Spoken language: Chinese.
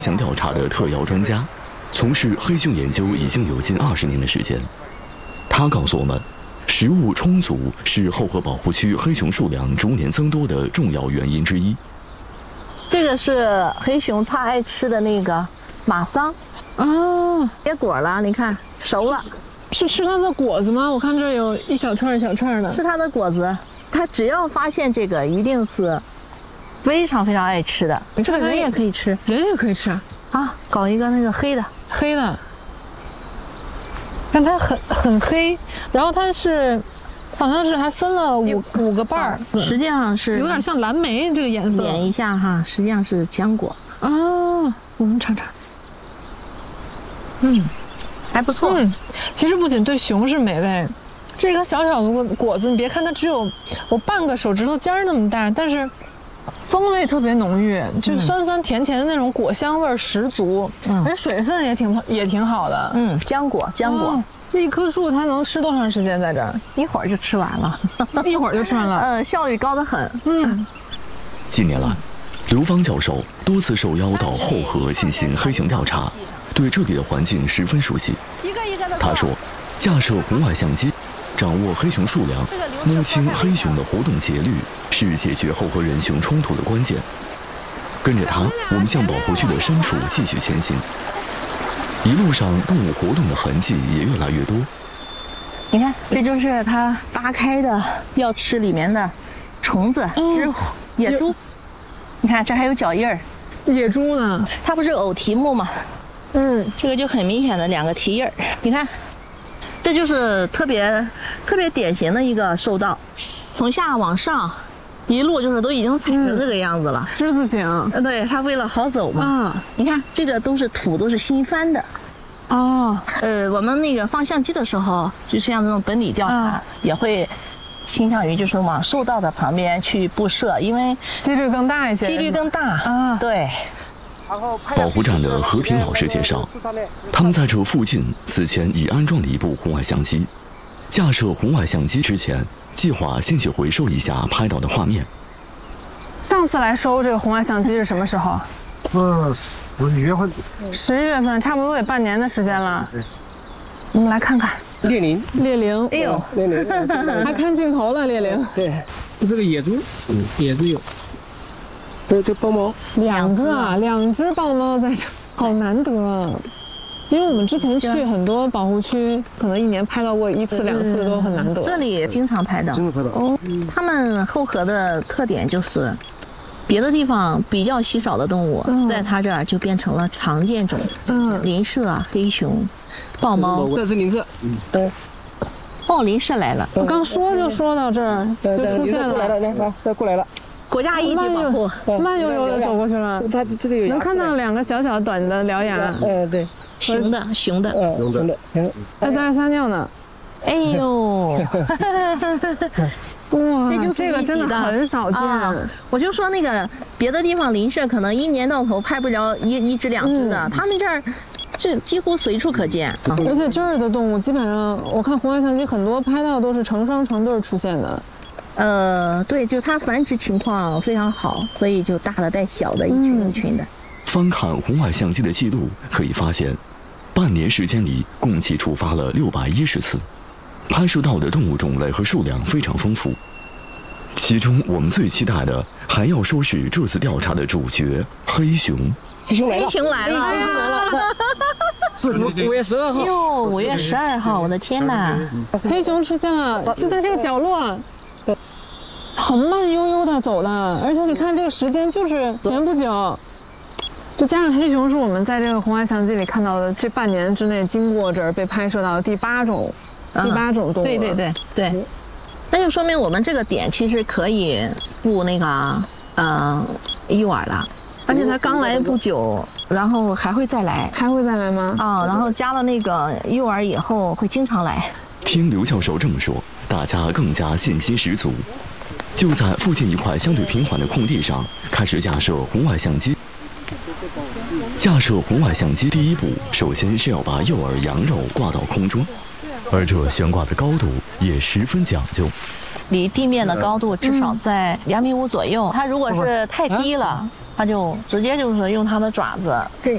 象调查的特邀专家，从事黑熊研究已经有近20年的时间。他告诉我们，食物充足是后河保护区黑熊数量逐年增多的重要原因之一。 这个是黑熊它爱吃的那个马桑，结果了，你看熟了。 是吃它的果子吗？我看这儿有一小串一小串的。 是它的果子，它只要发现这个，一定是非常非常爱吃的。这个人也可以吃， 人也可以吃啊！搞一个那个黑的， 看它很黑，然后它是好像是还分了五个瓣儿， 实际上是有点像蓝莓这个颜色。 点一下哈，实际上是浆果啊。我们尝尝， 还不错。 其实不仅对熊是美味，这个小小的果子，你别看它只有我半个手指头尖儿那么大，但是风味特别浓郁，就酸酸甜甜的那种果香味十足，而且水分也挺好的。 浆果。 这一棵树它能吃多长时间在这儿？ 一会儿就吃完了， 一会儿就吃完了。 效率高得很。 近年来，刘芳教授多次受邀到后河进行黑熊调查，对这里的环境十分熟悉。他说，架设红外相机，掌握黑熊数量，摸清黑熊的活动节律，是解决后河人熊冲突的关键。跟着他，我们向保护区的深处继续前行。一路上动物活动的痕迹也越来越多。 你看，这就是它扒开的，要吃里面的虫子，是野猪。你看，这还有脚印儿。 野猪呢？ 它不是偶蹄目吗？这个就很明显的2个蹄印儿。你看，这就是特别典型的一个兽道，从下往上。一路就是都已经踩成这个样子了， 之字形。 对，它为了好走嘛。你看这个都是土，都是新翻的。我们那个放相机的时候，就像这种本地调查，也会倾向于就是往兽道的旁边去布设，因为几率更大一些。 几率更大。对。 保护站的和平老师介绍，他们在这附近此前已安装了一部红外相机。架设红外相机之前，计划先去回收一下拍到的画面。 上次来收这个红外相机是什么时候 ？11月份。 11月份，差不多得半年的时间了。我们来看看猎羚。 哎呦， 猎羚， 还看镜头了，猎羚。 对，这个野猪，野猪有。这豹猫 2只豹猫在这，好难得啊！因为我们之前去很多保护区，可能1年拍到过1次2次都很难得。 这里经常拍到。他们后河的特点就是，别的地方比较稀少的动物，在它这儿就变成了常见种。林麝、黑熊、豹猫。 这是林麝。 林麝来了。 我刚说到这儿就出现了。 来，过来了。 国家一级保护。 慢悠悠的走过去了。 它这里有能看到2个小小短的獠牙。 对。 雄的。 还在那撒尿呢。 哎呦！ 哇，这个真的很少见。 我就说那个别的地方林麝可能1年到头拍不了一只2只的，他们这儿这几乎随处可见。 而且这儿的动物基本上，我看红外相机很多拍到都是成双成对出现的。 对，就它繁殖情况非常好，所以就大的带小的，一群一群的。 翻看红外相机的记录，可以发现，半年时间里共计出发了610次，拍摄到的动物种类和数量非常丰富。其中我们最期待的，还要说是这次调查的主角——黑熊。 黑熊来了 ！5月12号。 哟，5月12号，我的天哪！ 黑熊出现了，就在这个角落。很慢悠悠的走的，而且你看这个时间就是前不久。就加上黑熊是我们在这个红外相机里看到的这半年之内经过这儿被拍摄到的第8种动物。 对，那就说明我们这个点其实可以布那个诱饵了，而且它刚来不久，然后还会再来吗？ 然后加了那个诱饵以后会经常来。 听刘教授这么说，大家更加信心十足。就在附近一块相对平缓的空地上，开始架设红外相机。架设红外相机第一步，首先是要把诱饵羊肉挂到空中，而这悬挂的高度也十分讲究， 离地面的高度至少在2.5米左右。它如果是太低了，它就直接就是用它的爪子